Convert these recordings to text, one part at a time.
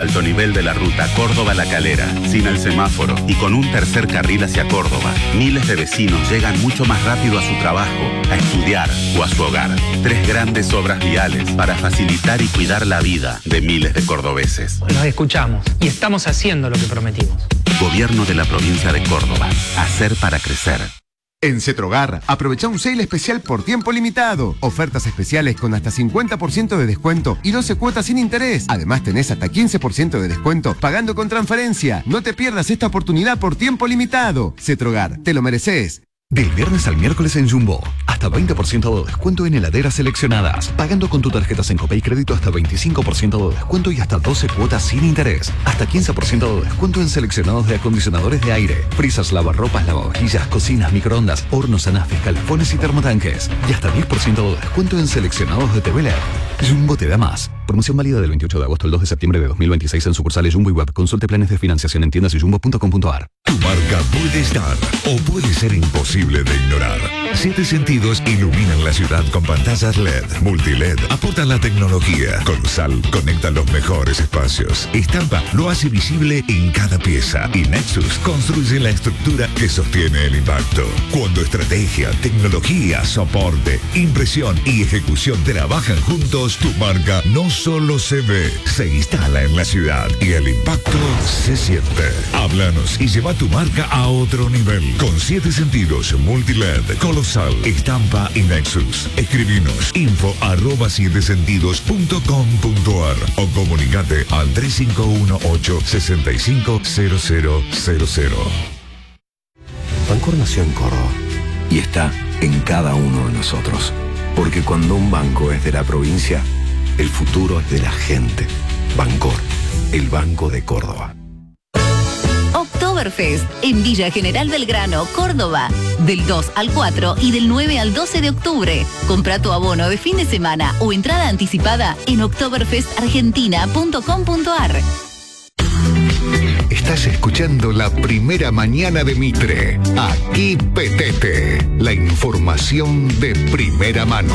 alto nivel de la ruta Córdoba-La Calera, sin el semáforo y con un tercer carril hacia Córdoba, miles de vecinos llegan mucho más rápido a su trabajo, a estudiar o a su hogar. 3 grandes obras viales para facilitar y cuidar la vida de miles de cordobeses. Nos escuchamos y estamos haciendo lo que prometimos. Gobierno de la provincia de Córdoba. Hacer para crecer. En Cetrogar, aprovecha un sale especial por tiempo limitado. Ofertas especiales con hasta 50% de descuento y 12 cuotas sin interés. Además tenés hasta 15% de descuento pagando con transferencia. No te pierdas esta oportunidad por tiempo limitado. Cetrogar, te lo mereces. Del viernes al miércoles en Jumbo, hasta 20% de descuento en heladeras seleccionadas. Pagando con tu tarjeta Sencope y crédito hasta 25% de descuento y hasta 12 cuotas sin interés. Hasta 15% de descuento en seleccionados de acondicionadores de aire, frisas, lavarropas, lavavajillas, cocinas, microondas, hornos, anafes, calafones y termotanques. Y hasta 10% de descuento en seleccionados de TV LED. Jumbo te da más. Promoción válida del 28 de agosto al 2 de septiembre de 2026 en sucursales Jumbo y Web. Consulte planes de financiación en tiendas y jumbo.com.ar. Tu marca puede estar o puede ser imposible de ignorar. 7 Sentidos iluminan la ciudad con pantallas LED, multiled, aportan la tecnología. Colosal conecta los mejores espacios. Estampa lo hace visible en cada pieza. Y Nexus construye la estructura que sostiene el impacto. Cuando estrategia, tecnología, soporte, impresión y ejecución trabajan juntos, tu marca no solo se ve, se instala en la ciudad y el impacto se siente. Háblanos y lleva tu marca a otro nivel. Con 7 Sentidos, multiled, Colosal, Estampa y Nexus. Escribinos info@7sentidos.com.ar o comunicate al 3518-650000. Bancor nació en Córdoba y está en cada uno de nosotros. Porque cuando un banco es de la provincia, el futuro es de la gente. Bancor, el Banco de Córdoba. Oktoberfest en Villa General Belgrano, Córdoba. Del 2 al 4 y del 9 al 12 de octubre. Compra tu abono de fin de semana o entrada anticipada en oktoberfestargentina.com.ar. Estás escuchando la primera mañana de Mitre. Aquí Petete. La información de primera mano.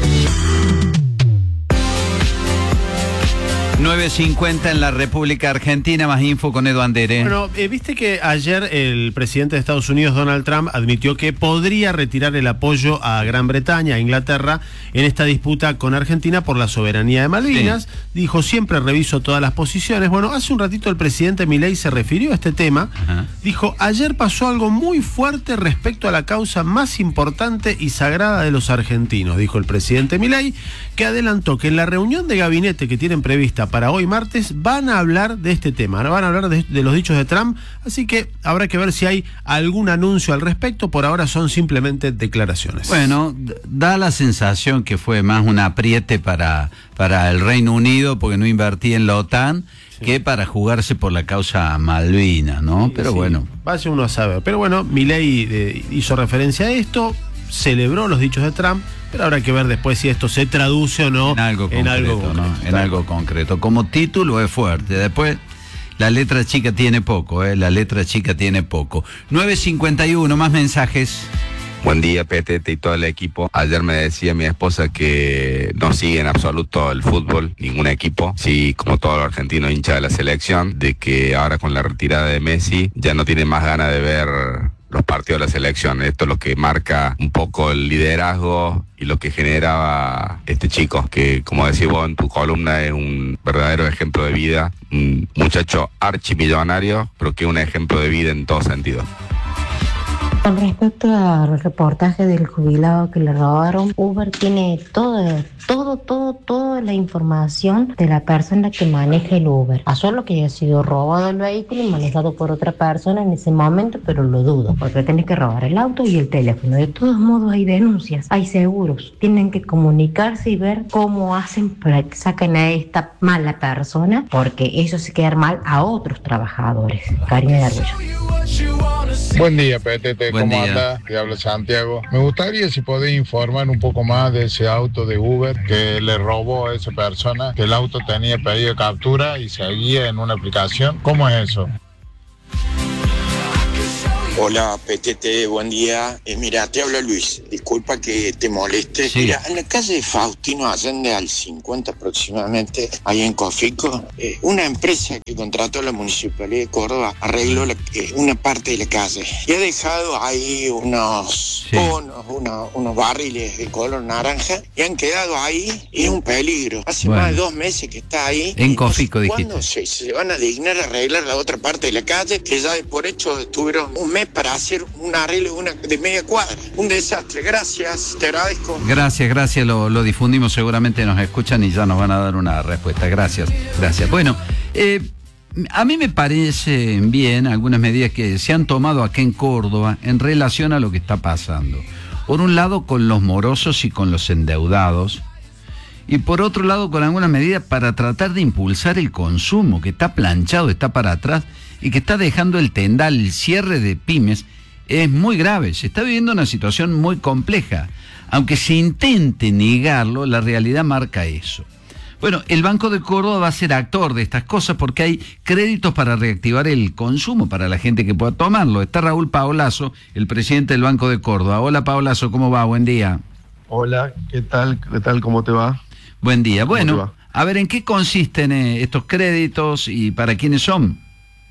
9:50 en la República Argentina, más info con Edu Andere. Bueno, viste que ayer el presidente de Estados Unidos, Donald Trump, admitió que podría retirar el apoyo a Gran Bretaña, a Inglaterra, en esta disputa con Argentina por la soberanía de Malvinas. Sí. Dijo, siempre reviso todas las posiciones. Bueno, hace un ratito el presidente Milei se refirió a este tema. Ajá. Dijo, ayer pasó algo muy fuerte respecto a la causa más importante y sagrada de los argentinos, dijo el presidente Milei, que adelantó que en la reunión de gabinete que tienen prevista para hoy martes van a hablar de este tema, van a hablar de los dichos de Trump, así que habrá que ver si hay algún anuncio al respecto. Por ahora son simplemente declaraciones. Bueno, da la sensación que fue más un apriete para el Reino Unido porque no invertía en la OTAN, sí, que para jugarse por la causa Malvinas, ¿no? Sí, pero sí, bueno. Vaya uno a saber. Pero bueno, Milei hizo referencia a esto, celebró los dichos de Trump, pero habrá que ver después si esto se traduce o no en algo concreto, ¿no? En algo concreto. Como título es fuerte, después la letra chica tiene poco, la letra chica tiene poco. 9:51, más mensajes. Buen día, Petete y todo el equipo. Ayer me decía mi esposa que no sigue en absoluto el fútbol, ningún equipo. Sí, como todos los argentinos hinchas de la selección, de que ahora con la retirada de Messi ya no tiene más ganas de ver los partidos de la selección. Esto es lo que marca un poco el liderazgo y lo que genera este chico, que como decís vos en tu columna es un verdadero ejemplo de vida, un muchacho archimillonario, pero que es un ejemplo de vida en todo sentido. Con respecto al reportaje del jubilado que le robaron, Uber tiene toda la información de la persona que maneja el Uber. A solo que haya sido robado el vehículo y manejado por otra persona en ese momento, pero lo dudo, porque tenés que robar el auto y el teléfono. De todos modos hay denuncias, hay seguros. Tienen que comunicarse y ver cómo hacen para que saquen a esta mala persona, porque eso se queda mal a otros trabajadores. Karina de Arroyo. Buen día, Petete, ¿cómo anda? Te habla Santiago. Me gustaría si podés informar un poco más de ese auto de Uber que le robó a esa persona, que el auto tenía pedido de captura y seguía en una aplicación. ¿Cómo es eso? Hola, PTT, buen día. Mira, te habla Luis. Disculpa que te moleste. Sí. Mira, en la calle Faustino Allende, al 50 aproximadamente, ahí en Cofico, una empresa que contrató a la Municipalidad de Córdoba arregló una parte de la calle y ha dejado ahí unos conos, unos barriles de color naranja y han quedado ahí y es un peligro. Hace más de 2 meses que está ahí. En Cofico, dijiste. ¿Cuándo se van a dignar a arreglar la otra parte de la calle? Que ya de por hecho tuvieron un mes para hacer un arreglo de media cuadra. Un desastre. Gracias, te agradezco. Gracias, lo difundimos, seguramente nos escuchan y ya nos van a dar una respuesta. Gracias. Bueno, a mí me parecen bien algunas medidas que se han tomado acá en Córdoba en relación a lo que está pasando. Por un lado, con los morosos y con los endeudados, y por otro lado, con algunas medidas para tratar de impulsar el consumo, que está planchado, está para atrás, y que está dejando el tendal, el cierre de pymes, es muy grave. Se está viviendo una situación muy compleja. Aunque se intente negarlo, la realidad marca eso. Bueno, el Banco de Córdoba va a ser actor de estas cosas porque hay créditos para reactivar el consumo para la gente que pueda tomarlo. Está Raúl Paolazo, el presidente del Banco de Córdoba. Hola, Paolazo, ¿cómo va? Buen día. Hola, ¿qué tal? ¿Cómo te va? Buen día. Bueno, a ver, ¿en qué consisten estos créditos y para quiénes son?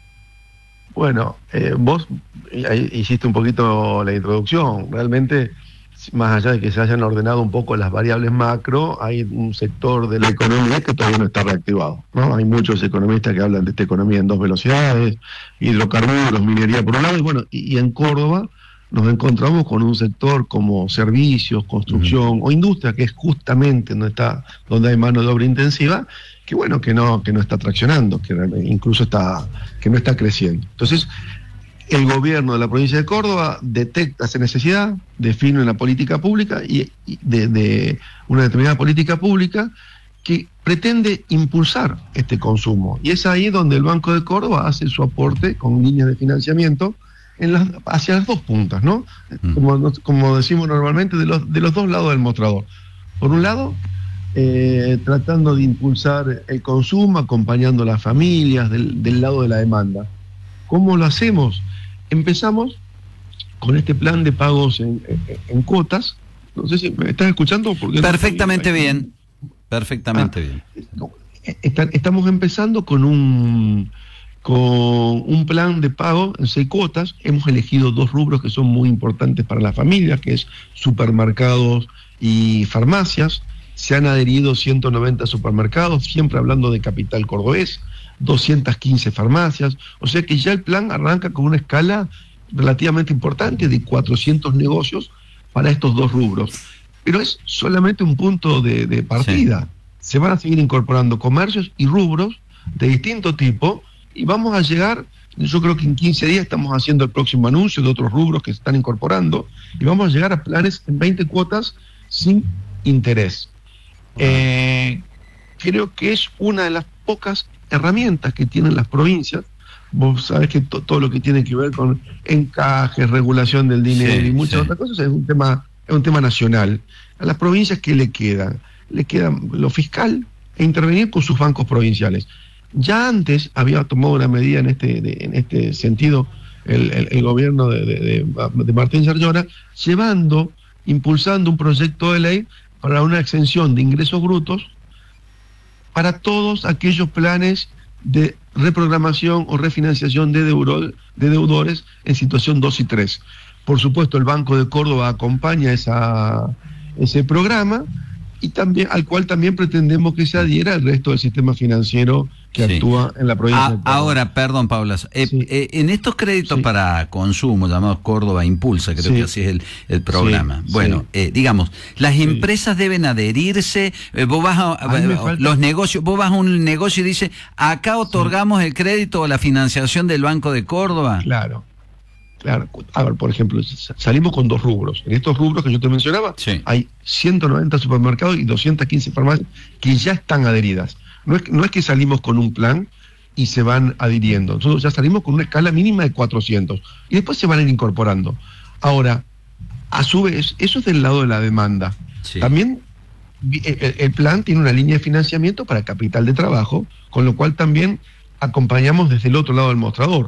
Bueno, vos hiciste un poquito la introducción. Realmente, más allá de que se hayan ordenado un poco las variables macro, hay un sector de la economía que todavía no está reactivado, ¿no? Hay muchos economistas que hablan de esta economía en 2 velocidades, hidrocarburos, minería por un lado, y bueno, y en Córdoba nos encontramos con un sector como servicios, construcción o industria, que es justamente donde hay mano de obra intensiva, que bueno, que no está traccionando, que incluso que no está creciendo. Entonces, el gobierno de la provincia de Córdoba detecta esa necesidad, define una política pública y de una determinada política pública que pretende impulsar este consumo. Y es ahí donde el Banco de Córdoba hace su aporte con líneas de financiamiento hacia las 2 puntas, ¿no? Como decimos normalmente, de los 2 lados del mostrador. Por un lado, tratando de impulsar el consumo, acompañando a las familias del lado de la demanda. ¿Cómo lo hacemos? Empezamos con este plan de pagos en cuotas. No sé si me estás escuchando. Perfectamente bien. Estamos empezando con un plan de pago en 6 cuotas. Hemos elegido 2 rubros que son muy importantes para las familias, que es supermercados y farmacias. Se han adherido 190 supermercados, siempre hablando de capital cordobés, 215 farmacias, o sea que ya el plan arranca con una escala relativamente importante de 400 negocios para estos 2 rubros. Pero es solamente un punto de partida. Sí. Se van a seguir incorporando comercios y rubros de distinto tipo y vamos a llegar, yo creo que en 15 días estamos haciendo el próximo anuncio de otros rubros que se están incorporando y vamos a llegar a planes en 20 cuotas sin interés. Creo que es una de las pocas herramientas que tienen las provincias. Vos sabés que todo lo que tiene que ver con encajes, regulación del dinero y muchas otras cosas es un tema nacional. A las provincias, ¿qué le queda? Le queda lo fiscal e intervenir con sus bancos provinciales. Ya antes había tomado una medida en este sentido el gobierno de Martín Yarlora, impulsando un proyecto de ley para una exención de ingresos brutos para todos aquellos planes de reprogramación o refinanciación de deudores en situación 2 y 3. Por supuesto, el Banco de Córdoba acompaña ese programa y también al cual también pretendemos que se adhiera el resto del sistema financiero que actúa en la provincia de Córdoba. Ahora, perdón, Paula, en estos créditos para consumo llamados Córdoba Impulsa, creo que así es el programa. Digamos, las empresas deben adherirse, vos vas los negocios, vos vas a un negocio y dices, acá otorgamos el crédito o la financiación del Banco de Córdoba. Claro. A ver, por ejemplo, salimos con 2 rubros. En estos rubros que yo te mencionaba, hay 190 supermercados y 215 farmacias que ya están adheridas. No es que salimos con un plan y se van adhiriendo. Nosotros ya salimos con una escala mínima de 400 y después se van a ir incorporando. Ahora, a su vez, eso es del lado de la demanda. También el plan tiene una línea de financiamiento para capital de trabajo, con lo cual también acompañamos desde el otro lado del mostrador.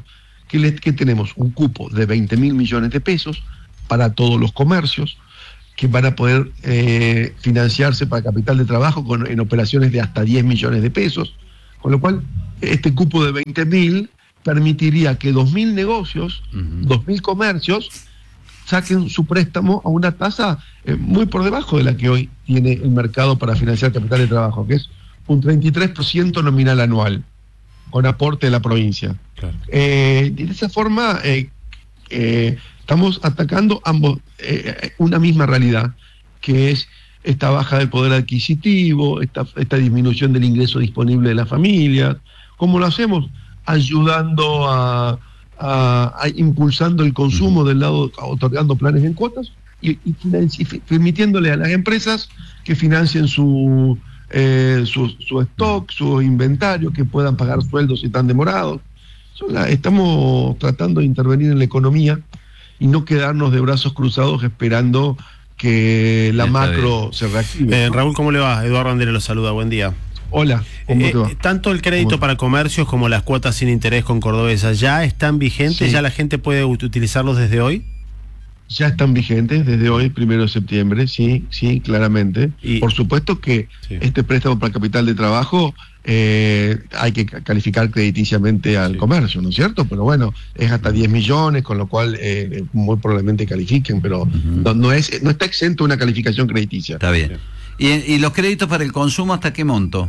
que tenemos un cupo de 20.000 millones de pesos para todos los comercios, que van a poder financiarse para capital de trabajo en operaciones de hasta 10 millones de pesos, con lo cual este cupo de 20.000 permitiría que 2.000 negocios, 2.000 comercios, saquen su préstamo a una tasa muy por debajo de la que hoy tiene el mercado para financiar capital de trabajo, que es un 33% nominal anual, con aporte de la provincia. Claro. De esa forma estamos atacando una misma realidad, que es esta baja del poder adquisitivo, esta disminución del ingreso disponible de las familias. ¿Cómo lo hacemos? Ayudando a impulsando el consumo del lado, otorgando planes en cuotas y permitiéndole a las empresas que financien su stock, su inventario, que puedan pagar sueldos si están demorados. Estamos tratando de intervenir en la economía y no quedarnos de brazos cruzados esperando que la macro se reactive. Raúl, ¿cómo le va? Eduardo Andere lo saluda, buen día. Hola, ¿cómo te va? Tanto el crédito para comercios como las cuotas sin interés con Cordobesa, ¿ya están vigentes? Sí. ¿Ya la gente puede utilizarlos desde hoy? Ya están vigentes desde hoy, 1 de septiembre, sí, claramente. Por supuesto que este préstamo para capital de trabajo hay que calificar crediticiamente al comercio, ¿no es cierto? Pero bueno, es hasta 10 millones, con lo cual muy probablemente califiquen, pero no está exento una calificación crediticia. Está bien. ¿Y los créditos para el consumo hasta qué monto?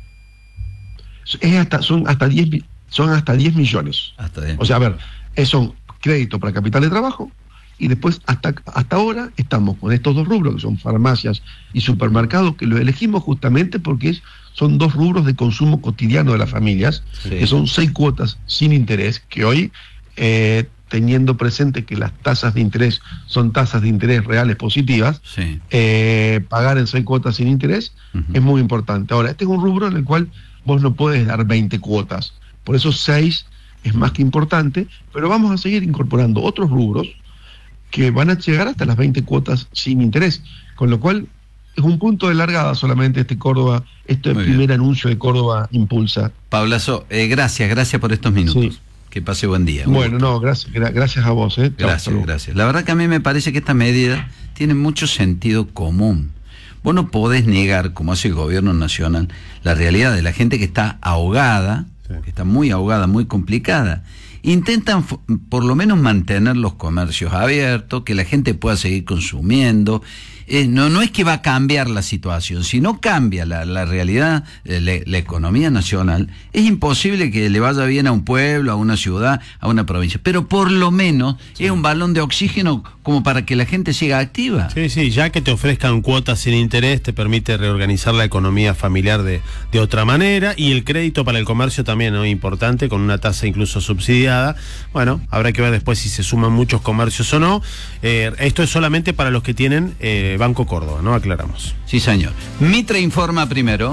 Son hasta 10 millones. Hasta 10. O sea, a ver, son créditos para capital de trabajo, y después hasta ahora estamos con estos dos rubros, que son farmacias y supermercados, que los elegimos justamente porque son dos rubros de consumo cotidiano de las familias, que son 6 cuotas sin interés, que hoy, teniendo presente que las tasas de interés son tasas de interés reales positivas, pagar en 6 cuotas sin interés es muy importante. Ahora, este es un rubro en el cual vos no puedes dar 20 cuotas, por eso 6 es más que importante, pero vamos a seguir incorporando otros rubros que van a llegar hasta las 20 cuotas sin interés, con lo cual es un punto de largada solamente Córdoba, primer anuncio de Córdoba Impulsa. Paulazo, gracias por estos minutos. Sí. Que pase buen día. Bueno, no, gracias a vos. Gracias. La verdad que a mí me parece que esta medida tiene mucho sentido común. Vos no podés negar, como hace el gobierno nacional, la realidad de la gente que está ahogada, que está muy ahogada, muy complicada. Intentan por lo menos mantener los comercios abiertos, que la gente pueda seguir consumiendo. No es que va a cambiar la situación, si no cambia la realidad, la economía nacional, es imposible que le vaya bien a un pueblo, a una ciudad, a una provincia, pero por lo menos es un balón de oxígeno como para que la gente siga activa. Sí, ya que te ofrezcan cuotas sin interés te permite reorganizar la economía familiar de otra manera, y el crédito para el comercio también es importante, con una tasa incluso subsidiada. Bueno, habrá que ver después si se suman muchos comercios o no. Esto es solamente para los que tienen Banco Córdoba, ¿no? Aclaramos. Sí, señor. Mitre informa primero.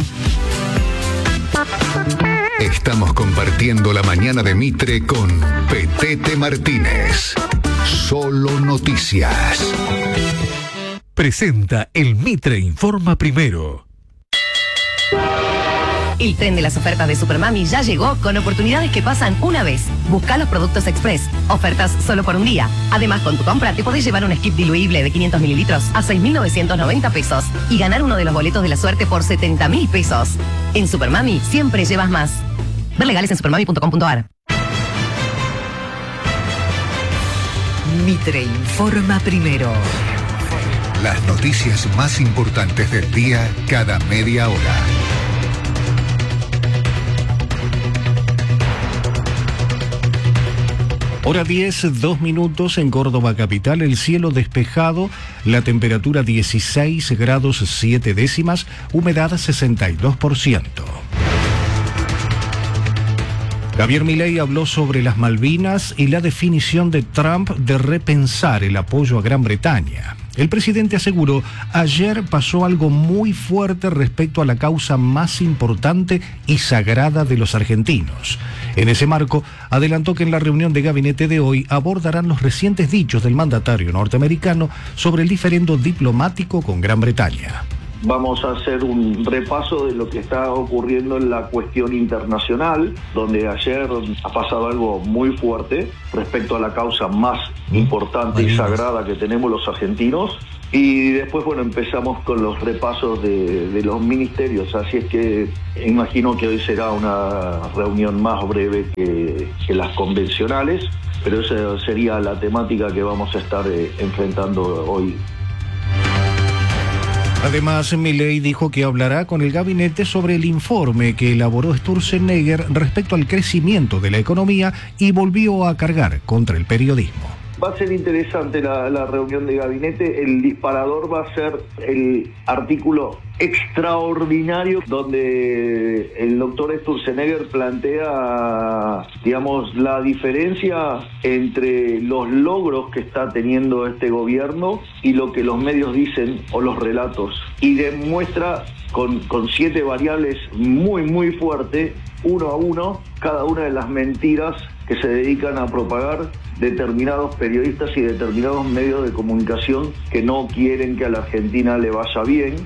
Estamos compartiendo la mañana de Mitre con Petete Martínez. Solo Noticias. Presenta el Mitre informa primero. El tren de las ofertas de Supermami ya llegó, con oportunidades que pasan una vez. Busca los productos express, ofertas solo por un día. Además, con tu compra te podés llevar un skip diluible de 500 mililitros a 6.990 pesos y ganar uno de los boletos de la suerte por 70.000 pesos. En Supermami siempre llevas más. Ver legales en supermami.com.ar. Mitre informa primero. Las noticias más importantes del día cada media hora. Hora 10, 2 minutos en Córdoba capital, el cielo despejado, la temperatura 16 grados 7 décimas, humedad 62%. Javier Milei habló sobre las Malvinas y la definición de Trump de repensar el apoyo a Gran Bretaña. El presidente aseguró: ayer pasó algo muy fuerte respecto a la causa más importante y sagrada de los argentinos. En ese marco, adelantó que en la reunión de gabinete de hoy abordarán los recientes dichos del mandatario norteamericano sobre el diferendo diplomático con Gran Bretaña. Vamos a hacer un repaso de lo que está ocurriendo en la cuestión internacional, donde ayer ha pasado algo muy fuerte respecto a la causa más importante y sagrada que tenemos los argentinos. Y después, bueno, empezamos con los repasos de los ministerios, así es que imagino que hoy será una reunión más breve que las convencionales, pero esa sería la temática que vamos a estar enfrentando hoy. Además, Milei dijo que hablará con el gabinete sobre el informe que elaboró Sturzenegger respecto al crecimiento de la economía y volvió a cargar contra el periodismo. Va a ser interesante la reunión de gabinete. El disparador va a ser el artículo extraordinario donde el doctor Sturzenegger plantea, digamos, la diferencia entre los logros que está teniendo este gobierno y lo que los medios dicen o los relatos, y demuestra con 7 variables muy fuertes, uno a uno, cada una de las mentiras que se dedican a propagar determinados periodistas y determinados medios de comunicación que no quieren que a la Argentina le vaya bien.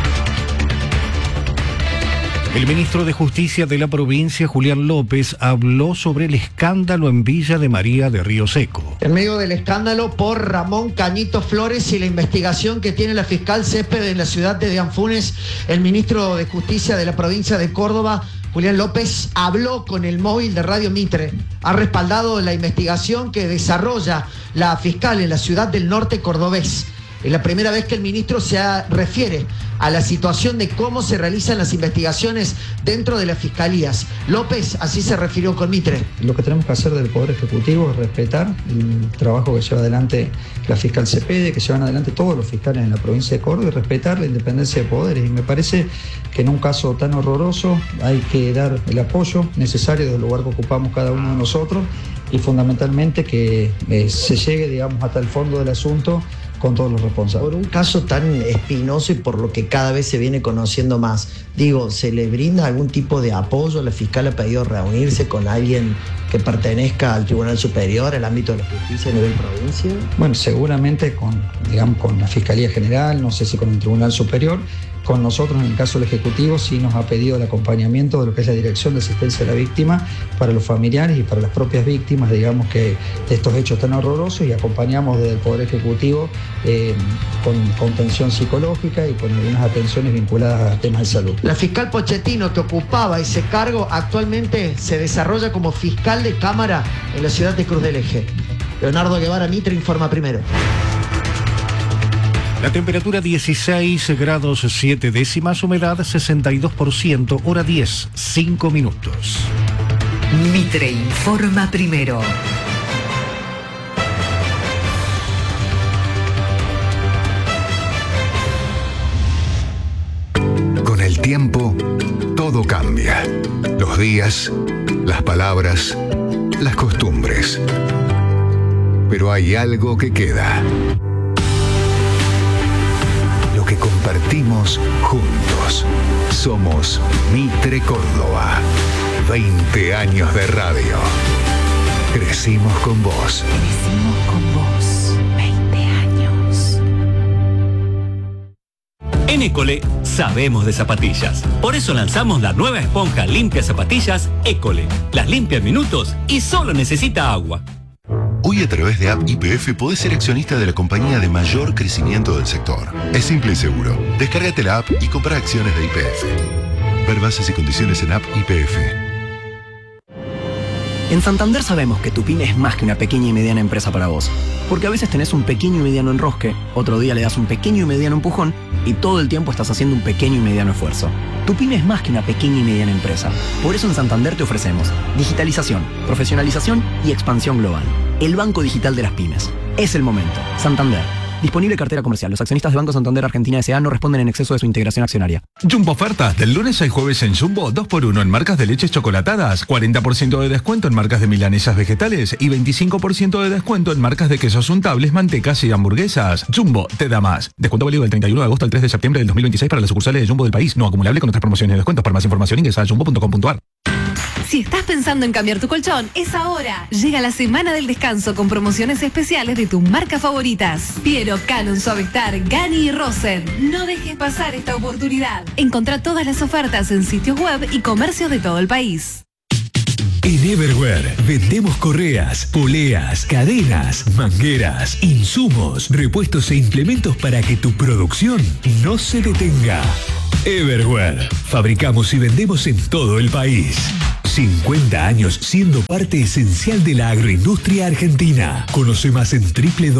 El ministro de Justicia de la provincia, Julián López, habló sobre el escándalo en Villa de María de Río Seco. En medio del escándalo por Ramón Cañito Flores y la investigación que tiene la fiscal Césped en la ciudad de Dianfunes, el ministro de Justicia de la provincia de Córdoba, Julián López, habló con el móvil de Radio Mitre. Ha respaldado la investigación que desarrolla la fiscal en la ciudad del norte cordobés. Es la primera vez que el ministro se refiere a la situación de cómo se realizan las investigaciones dentro de las fiscalías. López así se refirió con Mitre. Lo que tenemos que hacer del Poder Ejecutivo es respetar el trabajo que lleva adelante la fiscal Cepede, que llevan adelante todos los fiscales en la provincia de Córdoba, y respetar la independencia de poderes. Y me parece que en un caso tan horroroso hay que dar el apoyo necesario del lugar que ocupamos cada uno de nosotros, y fundamentalmente que se llegue, digamos, hasta el fondo del asunto con todos los responsables. Por un caso tan espinoso y por lo que cada vez se viene conociendo más, digo, ¿se le brinda algún tipo de apoyo? ¿La fiscal ha pedido reunirse con alguien que pertenezca al Tribunal Superior, al ámbito de la justicia a nivel provincia? Bueno, seguramente con la Fiscalía General, no sé si con el Tribunal Superior. Con nosotros, en el caso del Ejecutivo, sí nos ha pedido el acompañamiento de lo que es la Dirección de Asistencia a la Víctima para los familiares y para las propias víctimas, digamos, que de estos hechos tan horrorosos, y acompañamos desde el Poder Ejecutivo con contención psicológica y con algunas atenciones vinculadas a temas de salud. La fiscal Pochettino, que ocupaba ese cargo, actualmente se desarrolla como fiscal de Cámara en la ciudad de Cruz del Eje. Leonardo Guevara, Mitre, informa primero. La temperatura 16 grados 7 décimas, humedad 62%, hora 10, 5 minutos. Mitre informa primero. Con el tiempo, todo cambia. Los días, las palabras, las costumbres. Pero hay algo que queda. Lo que compartimos juntos. Somos Mitre Córdoba. 20 años de radio. Crecimos con vos. Crecimos con vos. 20 años. En École sabemos de zapatillas. Por eso lanzamos la nueva esponja limpia zapatillas École. Las limpia en minutos y solo necesita agua. Hoy a través de App YPF podés ser accionista de la compañía de mayor crecimiento del sector. Es simple y seguro. Descárgate la app y compra acciones de YPF. Ver bases y condiciones en App YPF. En Santander sabemos que tu pyme es más que una pequeña y mediana empresa para vos. Porque a veces tenés un pequeño y mediano enrosque, otro día le das un pequeño y mediano empujón, y todo el tiempo estás haciendo un pequeño y mediano esfuerzo. Tu pyme es más que una pequeña y mediana empresa. Por eso en Santander te ofrecemos digitalización, profesionalización y expansión global. El banco digital de las pymes. Es el momento. Santander. Disponible cartera comercial. Los accionistas de Banco Santander Argentina S.A. no responden en exceso de su integración accionaria. Jumbo ofertas del lunes al jueves en Jumbo, 2x1 en marcas de leches chocolatadas, 40% de descuento en marcas de milanesas vegetales y 25% de descuento en marcas de quesos untables, mantecas y hamburguesas. Jumbo te da más. Descuento válido del 31 de agosto al 3 de septiembre del 2026 para las sucursales de Jumbo del país. No acumulable con otras promociones y descuentos. Para más información ingresa a jumbo.com.ar. Si estás pensando en cambiar tu colchón, es ahora. Llega la semana del descanso con promociones especiales de tus marcas favoritas. Piero, Canon, Suavestar, Gani y Rosen. No dejes pasar esta oportunidad. Encontrá todas las ofertas en sitios web y comercios de todo el país. En Everware vendemos correas, poleas, cadenas, mangueras, insumos, repuestos e implementos para que tu producción no se detenga. Everware. Fabricamos y vendemos en todo el país. 50 años siendo parte esencial de la agroindustria argentina. Conoce más en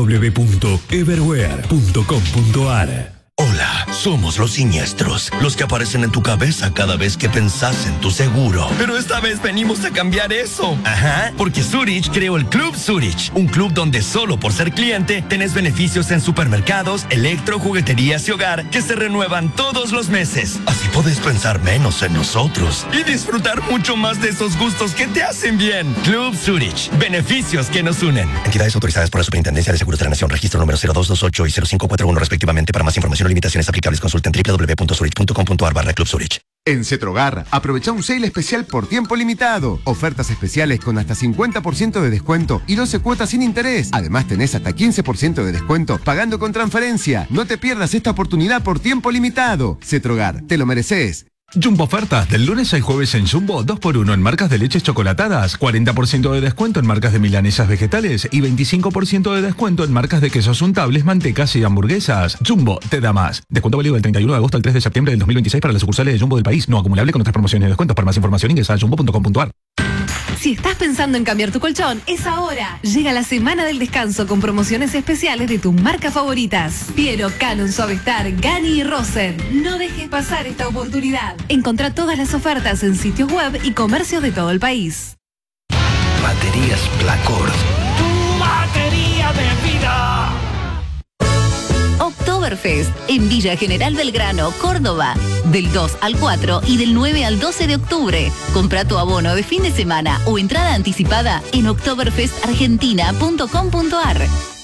www.everware.com.ar. Hola, somos los siniestros, los que aparecen en tu cabeza cada vez que pensás en tu seguro. Pero esta vez venimos a cambiar eso. Ajá, porque Zurich creó el Club Zurich, un club donde solo por ser cliente tenés beneficios en supermercados, electro, jugueterías y hogar que se renuevan todos los meses. Así podés pensar menos en nosotros y disfrutar mucho más de esos gustos que te hacen bien. Club Zurich, beneficios que nos unen. Entidades autorizadas por la Superintendencia de Seguros de la Nación, registro número 0228 y 0541 respectivamente. Para más información o limitaciones aplicables, consulten www.zurich.com.ar/Club Zurich. En Cetrogar, aprovecha un sale especial por tiempo limitado. Ofertas especiales con hasta 50% de descuento y 12 cuotas sin interés. Además tenés hasta 15% de descuento pagando con transferencia. No te pierdas esta oportunidad por tiempo limitado. Cetrogar, te lo mereces. Jumbo ofertas del lunes al jueves en Jumbo 2x1 en marcas de leches chocolatadas, 40% de descuento en marcas de milanesas vegetales y 25% de descuento en marcas de quesos untables, mantecas y hamburguesas. Jumbo te da más. Descuento válido del 31 de agosto al 3 de septiembre del 2026 para las sucursales de Jumbo del país, no acumulable con otras promociones y descuentos. Para más información ingresa a jumbo.com.ar. Si estás pensando en cambiar tu colchón, es ahora. Llega la semana del descanso con promociones especiales de tus marcas favoritas. Piero, Canon, Suavestar, Gani y Rosen. No dejes pasar esta oportunidad. Encontrá todas las ofertas en sitios web y comercios de todo el país. Baterías Placor. ¡Tu batería de vida! Oktoberfest en Villa General Belgrano, Córdoba, del 2 al 4 y del 9 al 12 de octubre. Compra tu abono de fin de semana o entrada anticipada en oktoberfestargentina.com.ar.